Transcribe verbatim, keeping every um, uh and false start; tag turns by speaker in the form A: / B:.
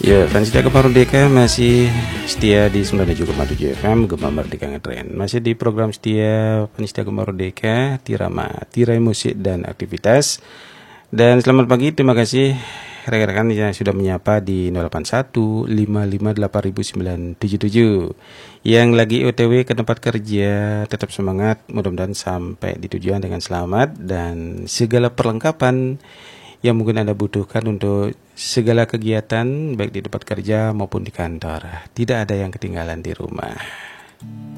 A: Ya, fans setia Gemma Merdeka masih setia di sembilan puluh tujuh koma tujuh F M Gemma Merdeka Ngetren. Masih di program setia fans setia Gemma Merdeka, Tirama, Tirai Musik dan Aktivitas. Dan selamat pagi, terima kasih rekan-rekan yang sudah menyapa di nol delapan satu lima lima delapan sembilan tujuh tujuh. Yang lagi O T W ke tempat kerja, tetap semangat, mudah-mudahan sampai di tujuan dengan selamat dan segala perlengkapan yang mungkin Anda butuhkan untuk segala kegiatan baik di tempat kerja maupun di kantor. Tidak ada yang ketinggalan di rumah.